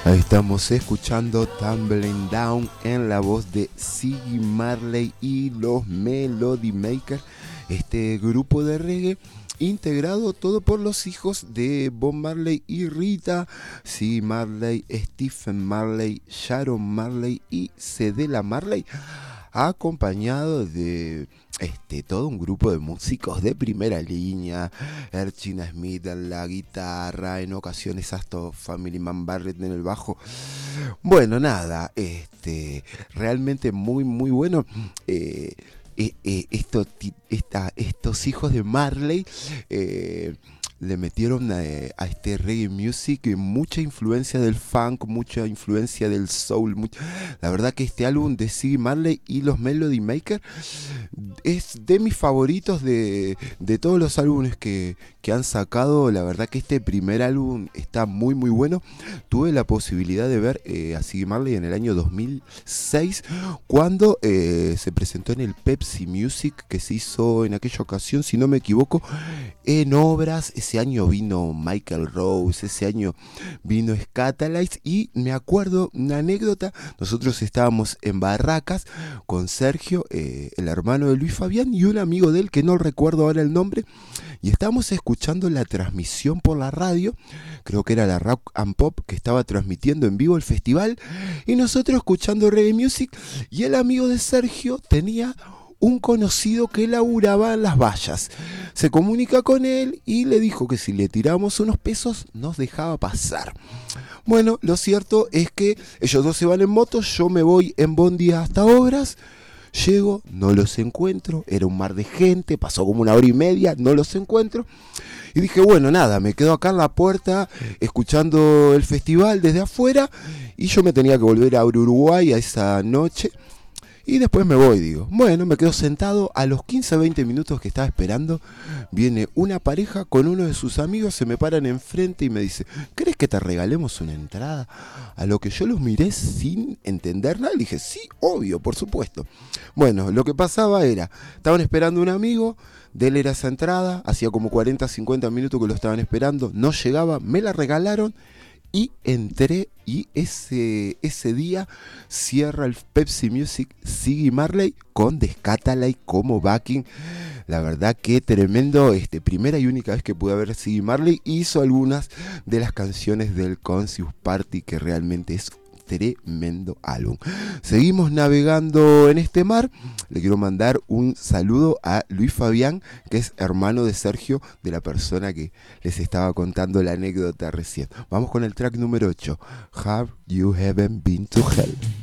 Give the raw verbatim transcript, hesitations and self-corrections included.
Ahí estamos escuchando Tumbling Down en la voz de Ziggy Marley y los Melody Makers, este grupo de reggae integrado todo por los hijos de Bob Marley y Rita, Ziggy Marley, Stephen Marley, Sharon Marley y Cedella Marley, acompañado de este, todo un grupo de músicos de primera línea, Erchina Smith en la guitarra, en ocasiones hasta Family Man Barrett en el bajo. Bueno, nada, este, realmente muy, muy bueno. Eh, eh, eh, esto, esta, estos hijos de Marley eh, le metieron a, a este reggae music mucha influencia del funk, mucha influencia del soul. Mucha... La verdad que este álbum de Ziggy Marley y los Melody Makers es de mis favoritos de, de todos los álbumes que, que han sacado. La verdad que este primer álbum está muy muy bueno. Tuve la posibilidad de ver eh, a Ziggy Marley en el año dos mil seis cuando eh, se presentó en el Pepsi Music, que se hizo en aquella ocasión, si no me equivoco, en Obras. Ese año vino Michael Rose, ese año vino Scatalites, y me acuerdo una anécdota. Nosotros estábamos en Barracas con Sergio, eh, el hermano de Luis Fabián, y un amigo de él que no recuerdo ahora el nombre, y estábamos escuchando la transmisión por la radio, creo que era la Rock and Pop, que estaba transmitiendo en vivo el festival, y nosotros escuchando reggae music, y el amigo de Sergio tenía un conocido que laburaba en las vallas. Se comunica con él y le dijo que si le tirábamos unos pesos nos dejaba pasar. Bueno, lo cierto es que ellos dos se van en moto, yo me voy en bondi hasta Obras. Llego, no los encuentro, era un mar de gente, pasó como una hora y media, no los encuentro. Y dije, bueno, nada, me quedo acá en la puerta escuchando el festival desde afuera, y yo me tenía que volver a Uruguay a esa noche. Y después me voy, digo. Bueno, me quedo sentado. A los quince a veinte minutos que estaba esperando, viene una pareja con uno de sus amigos, se me paran enfrente y me dice, ¿querés que te regalemos una entrada? A lo que yo los miré sin entender nada. Le dije, sí, obvio, por supuesto. Bueno, lo que pasaba era, estaban esperando un amigo, de él era esa entrada, hacía como cuarenta, cincuenta minutos que lo estaban esperando, no llegaba, me la regalaron. Y entré, y ese, ese día cierra el Pepsi Music Ziggy Marley con The Scatalites como backing. La verdad que tremendo, este, primera y única vez que pude ver Ziggy Marley. Hizo algunas de las canciones del Conscious Party, que realmente es tremendo álbum. Seguimos navegando en este mar. Le quiero mandar un saludo a Luis Fabián, que es hermano de Sergio, de la persona que les estaba contando la anécdota recién. Vamos con el track número ocho, Have You Ever Been to Hell?